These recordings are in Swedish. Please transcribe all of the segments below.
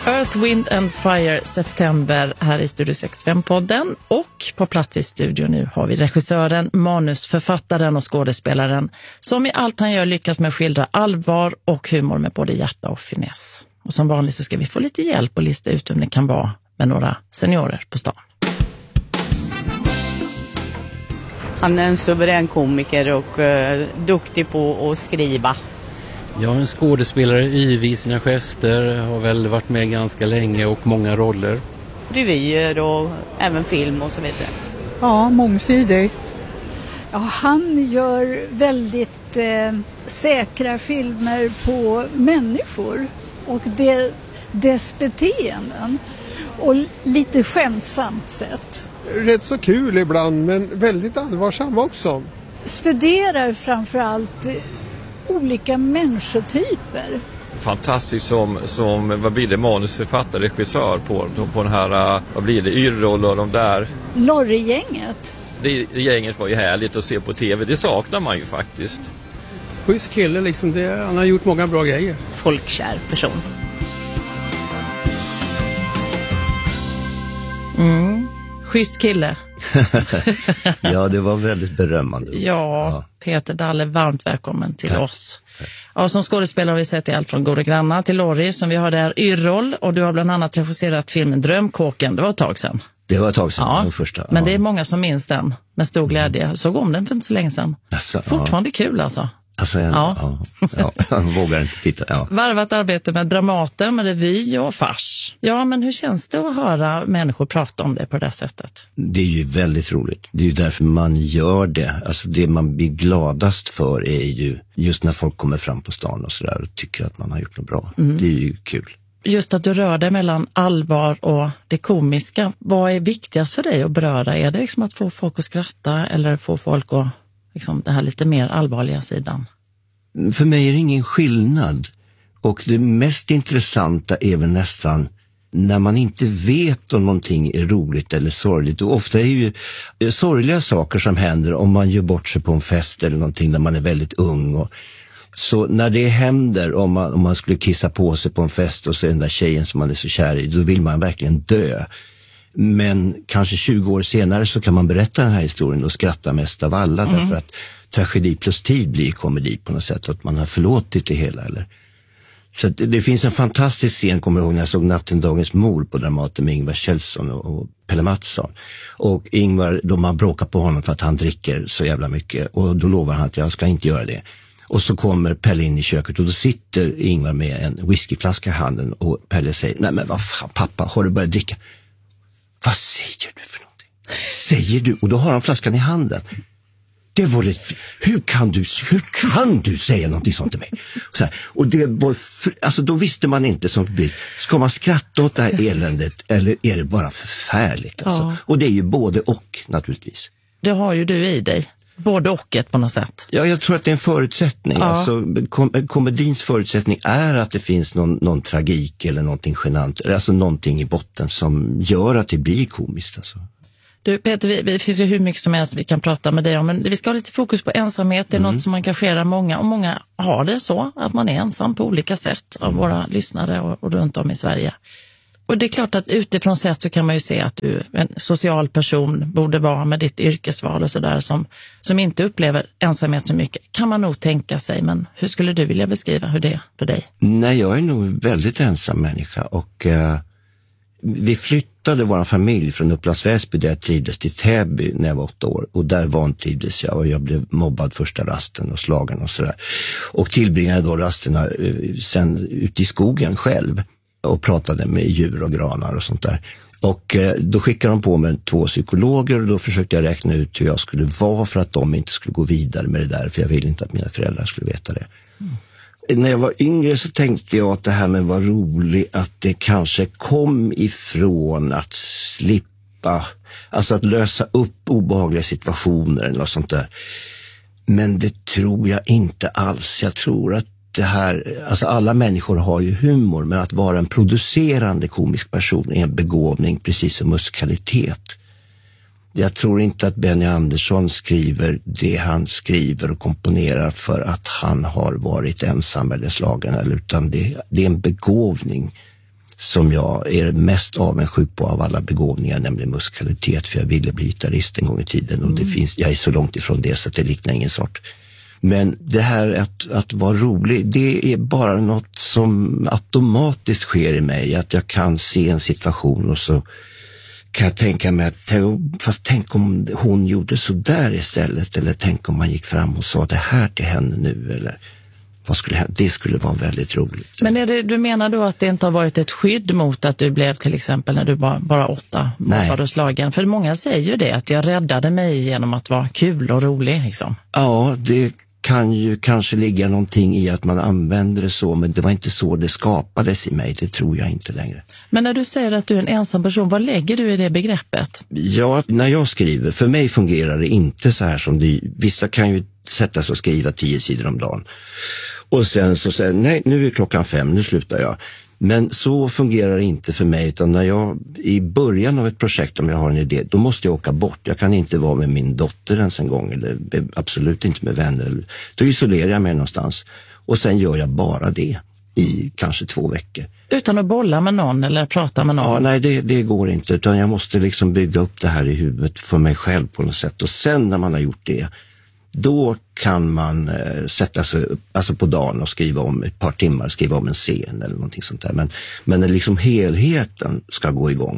Earth, Wind and Fire, September, här i Studio 65-podden. Och på plats i studion nu har vi regissören, manusförfattaren och skådespelaren som i allt han gör lyckas med att skildra allvar och humor med både hjärta och finess. Och som vanligt så ska vi få lite hjälp och lista ut vem det kan vara med några seniorer på stan. Han är en suverän komiker och duktig på att skriva. Jag är en skådespelare, yvig i sina gester, har väl varit med ganska länge och många roller. Revyer och även film och så vidare. Ja, mångsidig. Ja, han gör väldigt säkra filmer på människor och dess beteenden. Och lite skämtsamt sätt. Rätt så kul ibland, men väldigt allvarsam också. Studerar framförallt olika människotyper. Fantastiskt som vad blir det, manusförfattare, regissör på den här, vad blir det, Yrrol och de där. Lorry-gänget. Det gänget var ju härligt att se på tv, det saknar man ju faktiskt. Schysst kille liksom, han har gjort många bra grejer. Folkkär person. Schysst kille. Ja, det var väldigt berömmande. Ja, Peter Dalle, varmt välkommen till oss. Ja, som skådespelare har vi sett i allt från Goda grannar till Lorry som vi har där, Yrrol, och du har bland annat regisserat filmen Drömkåken, det var ett tag sedan. Det var ett tag sedan, ja, den första. Men det är många som minns den med stor glädje. Såg om den för inte så länge sedan. Alltså, fortfarande kul alltså. Alltså, jag vågar inte titta. Ja. Varvat arbete med Dramaten, med revy och fars. Ja, men hur känns det att höra människor prata om det på det sättet? Det är ju väldigt roligt. Det är ju därför man gör det. Alltså det man blir gladast för är ju just när folk kommer fram på stan och sådär och tycker att man har gjort något bra. Det är ju kul. Just att du rör dig mellan allvar och det komiska. Vad är viktigast för dig att beröra? Är det liksom att få folk att skratta eller få folk att liksom det här lite mer allvarliga sidan? För mig är det ingen skillnad. Och det mest intressanta är väl nästan när man inte vet om någonting är roligt eller sorgligt. Och ofta är ju sorgliga saker som händer om man gör bort sig på en fest eller någonting när man är väldigt ung. Så när det händer, om man skulle kissa på sig på en fest och så är den där tjejen som man är så kär i, då vill man verkligen dö. Men kanske 20 år senare så kan man berätta den här historien och skratta mest av alla därför att tragedi plus tid blir komedi på något sätt, att man har förlåtit det hela. Eller? Så det finns en fantastisk scen, kommer jag ihåg när jag såg Natten dagens mor på Dramaten med Ingvar Kjellson och Pelle Mattsson. Och Ingvar, de har bråkat på honom för att han dricker så jävla mycket och då lovar han att jag ska inte göra det. Och så kommer Pelle in i köket och då sitter Ingvar med en whiskyflaska i handen och Pelle säger, nej men vad fan pappa, har du börjat dricka? Vad säger du för någonting? Säger du? Och då har han flaskan i handen. Det var det. Hur kan du säga någonting sånt till mig? Så här, och det var alltså då visste man inte som publik, ska man skratta åt det här eländet eller är det bara förfärligt alltså? Ja. Och det är ju både och naturligtvis. Det har ju du i dig. Både och ett på något sätt. Ja, jag tror att det är en förutsättning. Ja. Alltså, komedins förutsättning är att det finns någon tragik eller någonting genant. Alltså någonting i botten som gör att det blir komiskt. Alltså. Du Peter, det finns ju hur mycket som helst vi kan prata med dig om. Men vi ska ha lite fokus på ensamhet. Det är något som engagerar många. Och många har det så att man är ensam på olika sätt av våra lyssnare och runt om i Sverige. Och det är klart att utifrån sett så kan man ju se att du en social person borde vara med ditt yrkesval och sådär som inte upplever ensamhet så mycket. Kan man nog tänka sig, men hur skulle du vilja beskriva hur det är för dig? Nej, jag är nog väldigt ensam människa och vi flyttade vår familj från Upplands Väsby där jag trivdes till Täby när jag var 8 år och där vantrivdes jag och jag blev mobbad första rasten och slagen och sådär. Och tillbringade då rasterna sen ute i skogen själv och pratade med djur och granar och sånt där. Och då skickade de på mig 2 psykologer och då försökte jag räkna ut hur jag skulle vara för att de inte skulle gå vidare med det där, för jag ville inte att mina föräldrar skulle veta det. När jag var yngre så tänkte jag att det här med var roligt, att det kanske kom ifrån att slippa, alltså att lösa upp obehagliga situationer eller något sånt där. Men det tror jag inte alls. Jag tror att det här, alltså alla människor har ju humor, men att vara en producerande komisk person är en begåvning precis som musikalitet. Jag tror inte att Benny Andersson skriver det han skriver och komponerar för att han har varit ensam eller slagen, utan det är en begåvning som jag är mest avundsjuk på av alla begåvningar, nämligen musikalitet, för jag ville bli gitarrist en gång i tiden och jag är så långt ifrån det så att det liknar ingen sort. Men det här att vara rolig, det är bara något som automatiskt sker i mig, att jag kan se en situation och så kan jag tänka mig att fast tänk om hon gjorde så där istället, eller tänk om man gick fram och sa det här till henne nu, eller vad skulle hända? Det skulle vara väldigt roligt. Men du menar då att det inte har varit ett skydd mot att du blev till exempel när du var bara 8 var du slagen? För många säger ju det, att jag räddade mig genom att vara kul och rolig liksom. Ja, det kan ju kanske ligga någonting i att man använder det så, men det var inte så det skapades i mig, det tror jag inte längre. Men när du säger att du är en ensam person, vad lägger du i det begreppet? Ja, när jag skriver, för mig fungerar det inte så här som vissa kan ju sätta sig och skriva 10 sidor om dagen. Och sen så säger nej, nu är klockan 5, nu slutar jag. Men så fungerar det inte för mig, utan när jag i början av ett projekt, om jag har en idé, då måste jag åka bort. Jag kan inte vara med min dotter ens en gång, eller absolut inte med vänner. Då isolerar jag mig någonstans och sen gör jag bara det i kanske 2 veckor. Utan att bolla med någon eller prata med någon? Ja, nej det går inte, utan jag måste liksom bygga upp det här i huvudet för mig själv på något sätt. Och sen när man har gjort det, då kan man sätta sig alltså på dagen och skriva om ett par timmar, skriva om en scen eller någonting sånt där. Men när liksom helheten ska gå igång,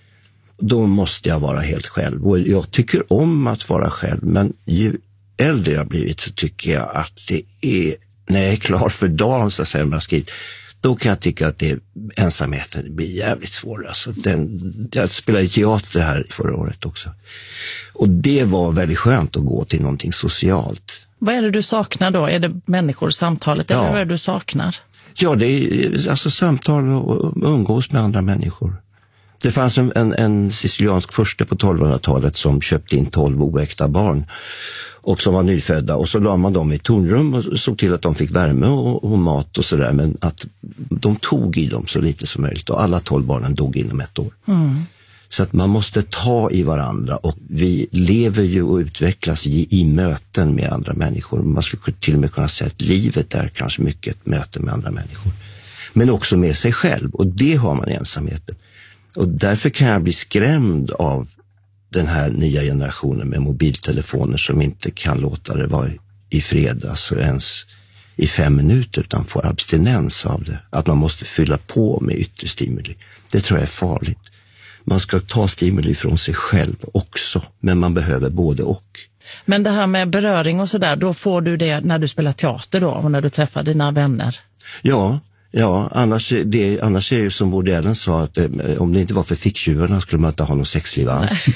då måste jag vara helt själv. Och jag tycker om att vara själv, men ju äldre jag blivit så tycker jag att det är, när jag är klar för dagen så säger man skrivit, då kan jag tycka att ensamheten blir jävligt svår. Alltså jag spelade teater här förra året också. Och det var väldigt skönt att gå till någonting socialt. Vad är det du saknar då? Är det människor, samtalet, eller vad är det du saknar? Ja, det är alltså samtal och umgås med andra människor. Det fanns en siciliansk furste på 1200-talet som köpte in 12 oäkta barn och som var nyfödda, och så la man dem i tornrum och såg till att de fick värme och mat och sådär, men att de tog i dem så lite som möjligt, och alla 12 barnen dog inom 1 år. Så att man måste ta i varandra, och vi lever ju och utvecklas i möten med andra människor. Man skulle till och med kunna säga att livet är kanske mycket ett möte med andra människor, men också med sig själv, och det har man i ensamheten. Och därför kan jag bli skrämd av den här nya generationen med mobiltelefoner som inte kan låta det vara i fred, alltså ens i 5 minuter, utan får abstinens av det. Att man måste fylla på med yttre stimuli. Det tror jag är farligt. Man ska ta stimuli från sig själv också, men man behöver både och. Men det här med beröring och sådär, då får du det när du spelar teater då, och när du träffar dina vänner? Ja, annars är det ju som Woody Allen sa, att om det inte var för ficktjuvarna skulle man inte ha något sexliv alls.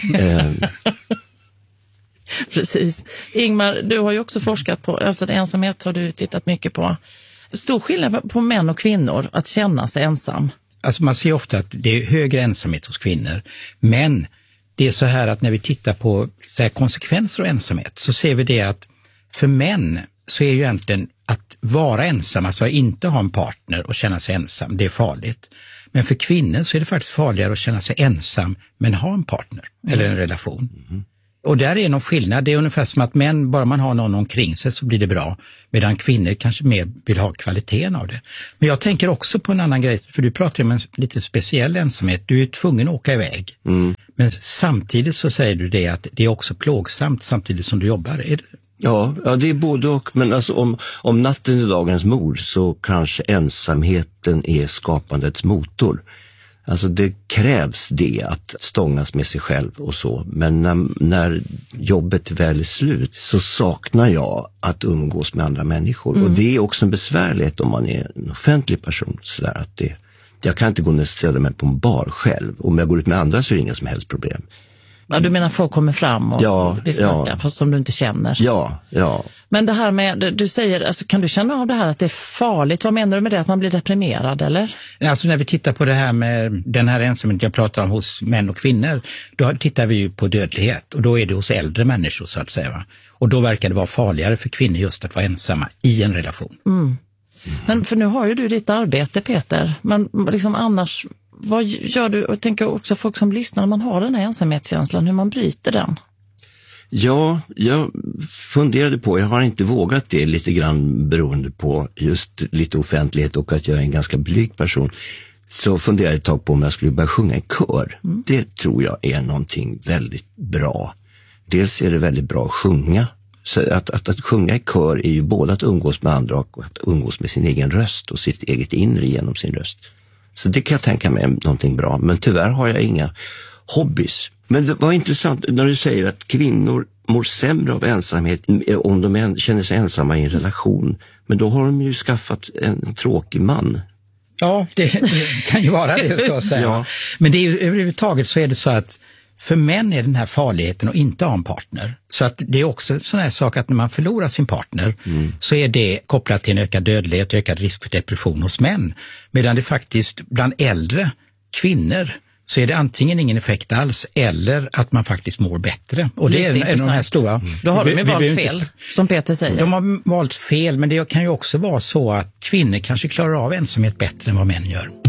Precis. Ingmar, du har ju också forskat på ensamhet, har du tittat mycket på. Stor skillnad på män och kvinnor att känna sig ensam. Alltså man ser ofta att det är högre ensamhet hos kvinnor, men det är så här att när vi tittar på så här konsekvenser av ensamhet så ser vi det att för män så är ju egentligen att vara ensam, alltså inte ha en partner och känna sig ensam, det är farligt. Men för kvinnor så är det faktiskt farligare att känna sig ensam men ha en partner eller en relation. Och där är någon skillnad. Det är ungefär som att män, bara man har någon omkring sig så blir det bra. Medan kvinnor kanske mer vill ha kvaliteten av det. Men jag tänker också på en annan grej. För du pratar om en lite speciell ensamhet. Du är tvungen att åka iväg. Men samtidigt så säger du det att det är också plågsamt samtidigt som du jobbar. Är det? Ja, det är både och. Men alltså om natten är dagens mord så kanske ensamheten är skapandets motor. Alltså det krävs det att stångas med sig själv och så. Men när jobbet väl är slut så saknar jag att umgås med andra människor. Och det är också en besvärlighet om man är en offentlig person. Så där, att jag kan inte gå och ställa mig på en bar själv. Om jag går ut med andra så är det inga som helst problem. Ja, du menar folk kommer fram och vill snacka fast som du inte känner? Ja. Men det här med, du säger, alltså, kan du känna av det här att det är farligt? Vad menar du med det? Att man blir deprimerad, eller? Alltså när vi tittar på det här med den här ensamheten jag pratar om hos män och kvinnor, då tittar vi ju på dödlighet och då är det hos äldre människor så att säga. Va? Och då verkar det vara farligare för kvinnor just att vara ensamma i en relation. Men för nu har ju du ditt arbete, Peter, men liksom annars, vad gör du? Och tänker också folk som lyssnar, när man har den här ensamhetskänslan, hur man bryter den? Ja, jag funderade på, jag har inte vågat det lite grann beroende på just lite offentlighet och att jag är en ganska blyg person. så funderade jag ett tag på om jag skulle börja sjunga i kör. Det tror jag är någonting väldigt bra. Dels är det väldigt bra att sjunga. Så att sjunga i kör är ju både att umgås med andra och att umgås med sin egen röst och sitt eget inre genom sin röst. Så det kan jag tänka mig någonting bra. Men tyvärr har jag inga hobbys. Men det var intressant när du säger att kvinnor mår sämre av ensamhet om de känner sig ensamma i en relation. Men då har de ju skaffat en tråkig man. Ja, det kan ju vara det så att säga. Ja. Men det är ju, överhuvudtaget så är det så att för män är den här farligheten att inte ha en partner. Så att det är också sån här sak att när man förlorar sin partner så är det kopplat till en ökad dödlighet och ökad risk för depression hos män. Medan det faktiskt bland äldre kvinnor så är det antingen ingen effekt alls eller att man faktiskt mår bättre. Och det är en av de här stora... Då har de ju valt fel, som Peter säger. De har valt fel, men det kan ju också vara så att kvinnor kanske klarar av ensamhet bättre än vad män gör.